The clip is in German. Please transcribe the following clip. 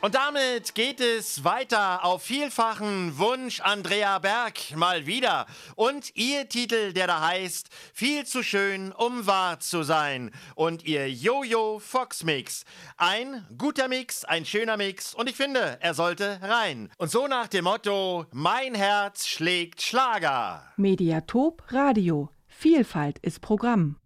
Und damit geht es weiter auf vielfachen Wunsch Andrea Berg mal wieder. Und ihr Titel, der da heißt Viel zu schön, um wahr zu sein. Und ihr Jojo Fox Mix. Ein guter Mix, ein schöner Mix. Und ich finde, er sollte rein. Und so nach dem Motto, mein Herz schlägt Schlager. Mediatop Radio. Vielfalt ist Programm.